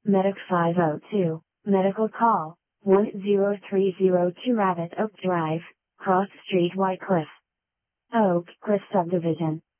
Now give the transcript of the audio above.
Medic 502, medical call, 10302 Rabbit Oak Drive, Cross Street, White Cliff. Oak Cliff Subdivision.